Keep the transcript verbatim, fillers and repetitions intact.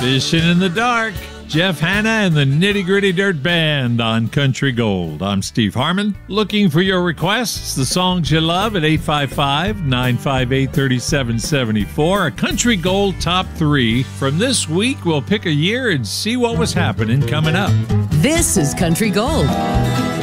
Fishing in the Dark. Jeff Hanna and the Nitty Gritty Dirt Band on Country Gold. I'm Steve Harmon. Looking for your requests, the songs you love at eight five five, nine five eight, three seven seven four. A Country Gold Top three. From this week, we'll pick a year and see what was happening coming up. This is Country Gold.